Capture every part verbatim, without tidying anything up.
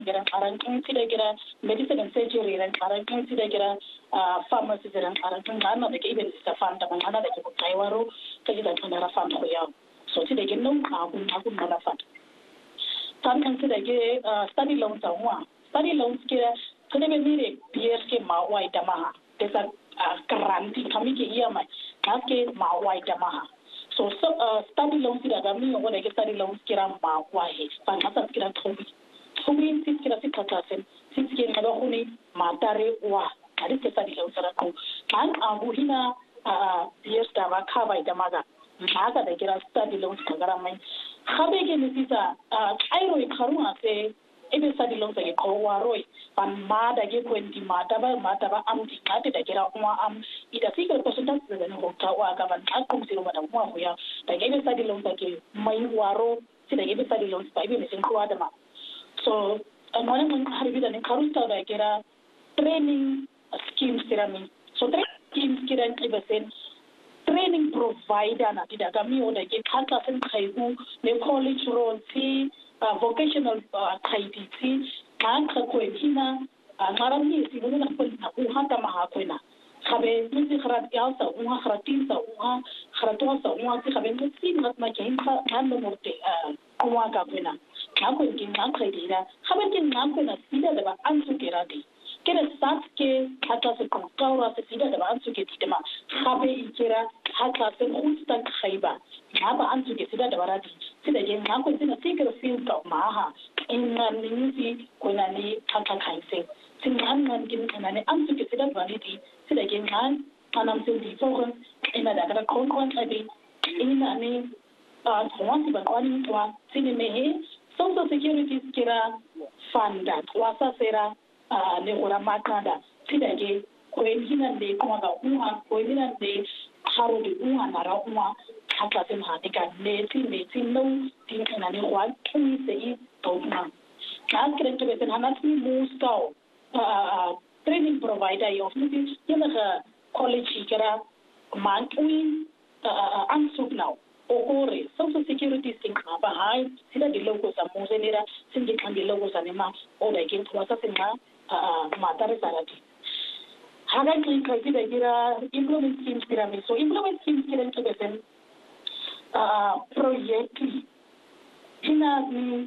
Get arranging to get medicine and surgery and arranging to get a pharmacy and arranging none of the even is a fund among another Taiwaro, take it another fund for you. So today, no, I will not fund. Sometimes today, study loans are one. Study loans get to never need a P S K Mawai Damaha. There's a guarantee coming here, my Aske Mawai Damaha. So, study loans that I mean, when I get study loans, get on Mawai, but not get on Toby. Toby, six get a six thousand, six get another honey, Matare, wa, and it's a study loans that I go. And Abuhina, P S Dava, Kava Damaga. Maga, they get a study loans to Garamay. How big is this? I know Karuma say, every study loans like a Kowaroi, and Mada get twenty Mataba, Mataba, Am, I get out one arm. It a secret person that's the Hokawa government. I come to one where they gave a study loans like a Mayuaro, see they gave a study loans by Miss Kuadama. So, I'm one of them have been in Karusta, they get a training schemes, so training schemes get a training provider na tidagami o da ke khata sen khaibu le college role si vocational khaiti si kan kha ko ina ngarami si bona ko na u hata ma kwena khabe misi kharat ya sa u kharatin sa u kharato sa u si khabe misi ngat ma ke kha kan no morte ko wa ka kwena ka ko ke ngan khaidira khabe ke ngan ko na sida da ba an su kerati kena satke hata se konkaura se sida da ansu ke tidema khabe ikira hata se khutsta khaiba haba ansu ke sida da barati sida ke ngako sina sikira feel ka maha inna ninzi kona ni hata khaise singan ngan kin kana ne ansu ke sida barati sida ke ngan anam se di fogun ina da kada kon kon sabi ina ni a twasi ba kwani twa sine mehe social security kira fanda twasa sera ne ora makanda tidage ko hina de ko ga uha ko hina de haro de uha na ra uha hata sem ha tika ne ti ne ti no ti na ne wa tumi se i to na ka kren to beten hanat ni musta training provider yo ni yana ga college kira man tui ansuk now okore social security thing ba hai sida de logo sa mozenera singi kan de logo sa ne ma o da ke twasa sem ha Matare Sarati. Haga clean criteria gira implement schemes gira so implement schemes gira to besen project hina ni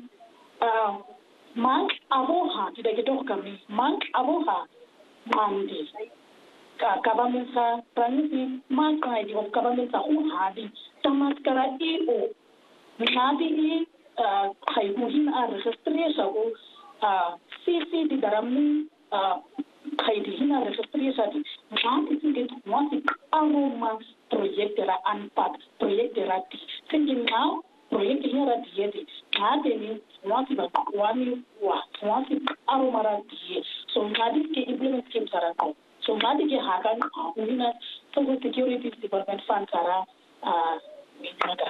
man avoha tida gedo kami man avoha mandi ka government sa pranisi man kai di of government sa u hadi tamaskara e o nadi ni kai buhin a registration o C C di dalam kaidi hina registrasi di nanti sih masih aroma proyek dera anpat proyek dera di sehingga proyek ini ada dia di nanti ini masih berkuani wah masih aroma dia so nanti ke implement scheme sarang so nanti ke hakan hina social security department fund sara minta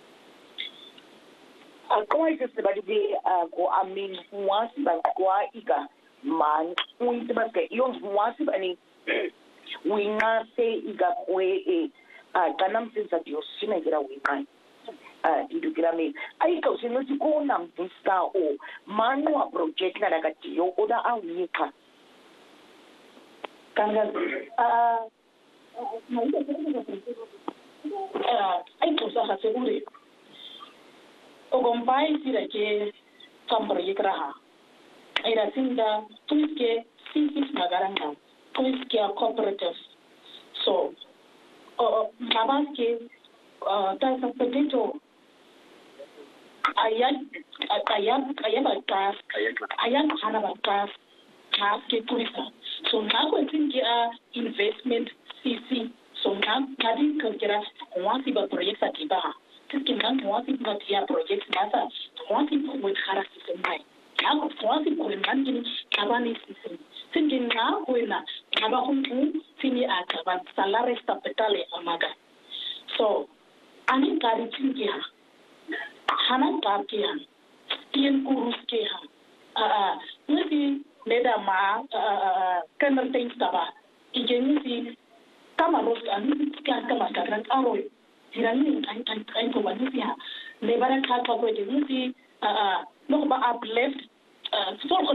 Como é que você vai dizer com a minha nuance da coaica, man, o interesse que eu nuance ani, o ingase iga coe a canam sensa de osina gira o ingai, a itu kira me, aí que você não se conam vista o manu a project na dagatio ou da awika, kangal, ah, aí que você já segure. O gombai sira ke tambro yikraha ira sinda tuiske sisi magaranga tuiske cooperative so o mabaske ta sa potato ayan ayan ayan batas ayan hana batas kaske tuisa so na ko tinki a investment cc so na kadi kira wasi ba project atiba Kiskin kan tuwasi buat dia project nasa tuwasi buat haras sistem lain. Aku tuwasi buat nanti kabani sistem. Sehingga na kuena kabahunku sini akaban salary stapetale amaga. So ani kari tinggi ha, hanan kari ha, tian kurus ke ha. Ah, mesti leda ma kenal ting staba. Ijen mesti kamaros ani kan kamas kadran aroi. Tirani time time time to one year. Lebaran car corporate is uh uh no but uplift uh sort